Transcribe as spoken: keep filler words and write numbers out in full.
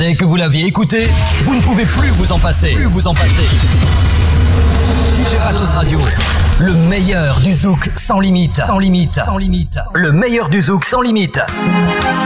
Dès que vous l'aviez écouté, vous ne pouvez plus vous en passer. Plus vous en passer. D J Patos Radio, le meilleur du zouk sans limite. Sans limite. Sans limite. Le meilleur du zouk sans limite.